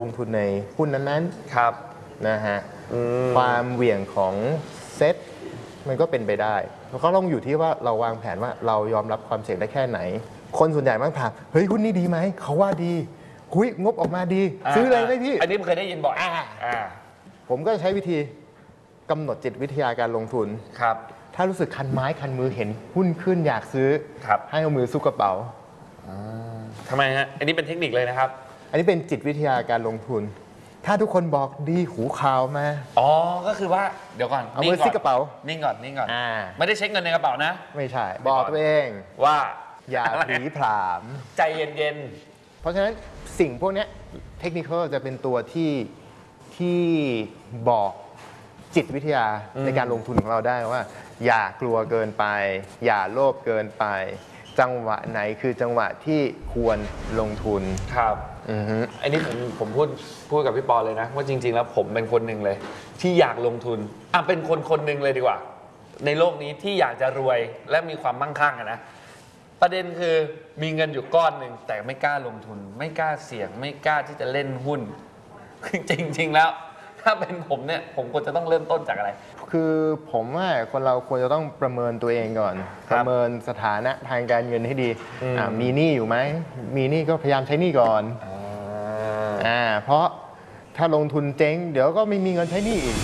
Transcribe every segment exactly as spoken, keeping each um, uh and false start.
ลงทุนในหุ้นนั้นๆครับนะฮะความเหวี่ยงของเซ็ตมันก็เป็นไปได้แล้วก็ต้องอยู่ที่ว่าเราวางแผนว่าเรายอมรับความเสี่ยงได้แค่ไหนคนส่วนใหญ่มักถามเฮ้ยหุ้นนี้ดีไหมเขาว่าดีคุยงบออกมาดีซื้อเลยไหมพี่อันนี้ผมเคยได้ยินบ่อยผมก็ใช้วิธีกำหนดจิตวิทยาการลงทุนครับถ้ารู้สึกคันไม้คันมือเห็นหุ้นขึ้นอยากซื้อให้เอามือซุกกระเป๋าทำไมฮะอันนี้เป็นเทคนิคเลยนะครับอันนี้เป็นจิตวิทยาการลงทุนถ้าทุกคนบอกดีหูข่าวมาอ๋อก็คือว่าเดี๋ยวก่อนเอามือซิกกระเป๋านิ่งก่อนนิ่งก่อนไม่ได้เช็คเงินในกระเป๋านะไม่ใช่บอกตัวเองว่าอย่าผีผลามใจเย็นๆเพราะฉะนั้นสิ่งพวกนี้เทคนิคจะเป็นตัวที่ที่บอกจิตวิทยาในการลงทุนของเราได้ว่าอย่ากลัวเกินไปอย่าโลภเกินไปจังหวะไหนคือจังหวะที่ควรลงทุนครับอือฮึอันนี้ผมผมพูดพูดกับพี่ปอเลยนะว่าจริงๆแล้วผมเป็นคนหนึ่งเลยที่อยากลงทุนอ่ะเป็นคนคนหนึ่งเลยดีกว่าในโลกนี้ที่อยากจะรวยและมีความมั่งคั่งนะประเด็นคือมีเงินอยู่ก้อนหนึ่งแต่ไม่กล้าลงทุนไม่กล้าเสี่ยงไม่กล้าที่จะเล่นหุ้นจริงๆแล้วถ้าเป็นผมเนี่ยผมควรจะต้องเริ่มต้นจากอะไรคือผมว่าคนเราควรจะต้องประเมินตัวเองก่อนประเมินสถานะทางการเงินให้ดีมีหนี้อยู่ไหมมีหนี้ก็พยายามใช้หนี้ก่อนอ่าเพราะถ้าลงทุนเจ๊งเดี๋ยวก็ไม่มีเงินใช้หนี้อีก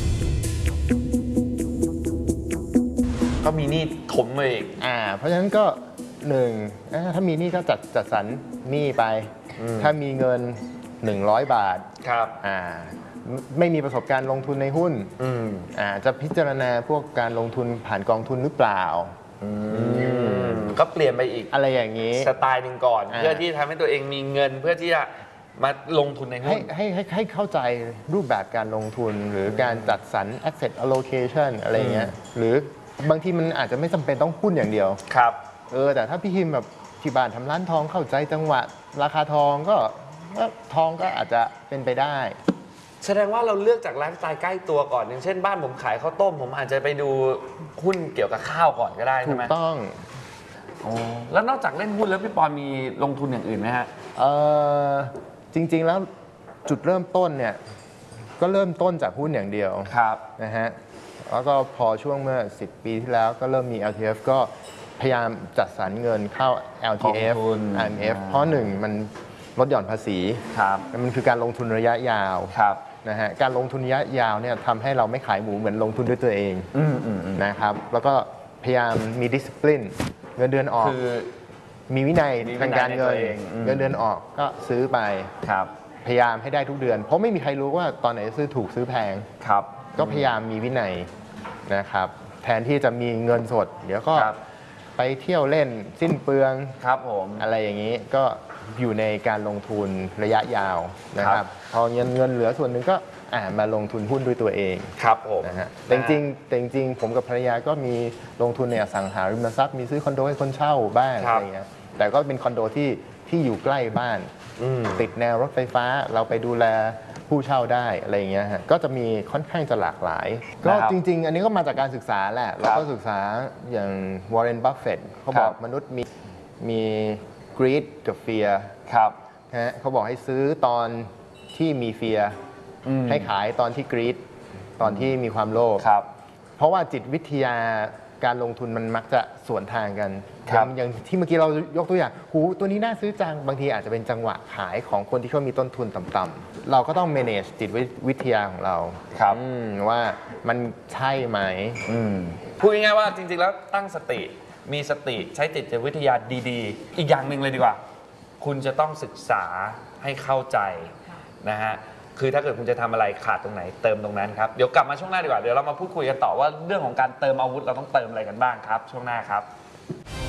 ก็มีหนี้ถมมาอีกอ่าเพราะฉะนั้นก็หนึ่งถ้ามีหนี้ก็จัดจัดสรรหนี้ไปถ้ามีเงินหนึ่งร้อยบาทครับอ่าไม่มีประสบการณ์ลงทุนในหุ้นอ่าจะพิจารณาพวกการลงทุนผ่านกองทุนหรือเปล่าก็เปลี่ยนไปอีกอะไรอย่างนี้สไตล์หนึ่งก่อนเพื่อที่ทำให้ตัวเองมีเงินเพื่อที่จะมาลงทุนในหุ้นให้ให้ให้เข้าใจรูปแบบการลงทุนหรือการจัดสรร asset allocation อะไรเงี้ยหรือบางทีมันอาจจะไม่จำเป็นต้องหุ้นอย่างเดียวครับเออแต่ถ้าพี่ฮิมแบบที่บ้านทำร้านทองเข้าใจจังหวะราคาทองก็ทองก็อาจจะเป็นไปได้แสดงว่าเราเลือกจากไลฟ์สไตล์ใกล้ตัวก่อนอย่างเช่นบ้านผมขายข้าวต้มผมอาจจะไปดูหุ้นเกี่ยวกับข้าวก่อนก็ได้ใช่ไหมถูกต้องอ๋อแล้วนอกจากเล่นหุ้นแล้วพี่ปอนมีลงทุนอย่างอื่นไหมฮะเออจริงๆแล้วจุดเริ่มต้นเนี่ยก็เริ่มต้นจากหุ้นอย่างเดียวครับนะฮะแล้วก็พอช่วงเมื่อสิบปีที่แล้วก็เริ่มมี แอล ที เอฟ ก็พยายามจัดสรรเงินเข้า แอล ที เอฟ อาร์ เอ็ม เอฟ เพราะหนึ่งมันลดหย่อนภาษีมันคือการลงทุนระยะยาวนะฮะการลงทุนระยะยาวเนี่ยทำให้เราไม่ขายหมูเหมือนลงทุนด้วยตัวเองนะครับแล้วก็พยายามมีดิสซิ p ลินเงินเดือนออกคือมีวินัยทางการเงินเงินเดือนออกก็ซื้อไปพยายามให้ได้ทุกเดือนเพราะไม่มีใครรู้ว่าตอนไหนซื้อถูกซื้อแพงก็พยายามมีวินัยนะครับแทนที่จะมีเงินสดเดี๋ยวก็ไปเที่ยวเล่นสิ้นเปลืองครับผมอะไรอย่างนี้ก็อยู่ในการลงทุนระยะยาวนะครับพอเงินเงินเหลือส่วนหนึ่งก็มาลงทุนหุ้นด้วยตัวเองครับผมนะฮะแต่จริงแต่จริงผมกับภรรยาก็มีลงทุนในอสังหาริมทรัพย์มีซื้อคอนโดให้คนเช่าบ้างอะไรเงี้ยแต่ก็เป็นคอนโดที่ที่อยู่ใกล้บ้านติดแนวรถไฟฟ้าเราไปดูแลผู้เช่าได้อะไรเงี้ยฮะก็จะมีค่อนข้างจะหลากหลายก็จริงๆอันนี้ก็มาจากการศึกษาแหละเราก็ศึกษาอย่างวอร์เรน บัฟเฟตต์เขาบอกมนุษย์มีมี greed กับ fear ครับฮะเขาบอกให้ซื้อตอนที่มี fear ให้ขายตอนที่ greed ตอนที่มีความโลภเพราะว่าจิตวิทยาการลงทุนมันมักจะสวนทางกันอย่างที่เมื่อกี้เรายกตัวอย่างหูตัวนี้น่าซื้อจังบางทีอาจจะเป็นจังหวะขายของคนที่เขามีต้นทุนต่ำๆเราก็ต้อง manage จิตวิทยาของเราว่ามันใช่ไหมพูดง่ายๆว่าจริงๆแล้วตั้งสติมีสติใช้จิตวิทยาดีๆอีกอย่างหนึ่งเลยดีกว่าคุณจะต้องศึกษาให้เข้าใจนะฮะคือถ้าเกิดคุณจะทำอะไรขาดตรงไหนเติมตรงนั้นครับเดี๋ยวกลับมาช่วงหน้าดีกว่าเดี๋ยวเรามาพูดคุยกันต่อว่าเรื่องของการเติมอาวุธเราต้องเติมอะไรกันบ้างครับช่วงหน้าครับ